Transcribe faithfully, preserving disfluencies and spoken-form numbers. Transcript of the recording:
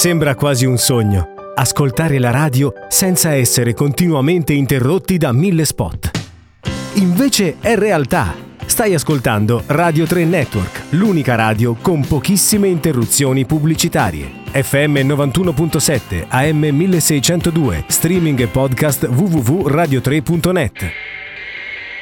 Sembra quasi un sogno, ascoltare la radio senza essere continuamente interrotti da mille spot. Invece è realtà. Stai ascoltando Radio tre Network, l'unica radio con pochissime interruzioni pubblicitarie. F M novantuno virgola sette, A M milleseicentodue, streaming e podcast w w w punto radio tre punto net.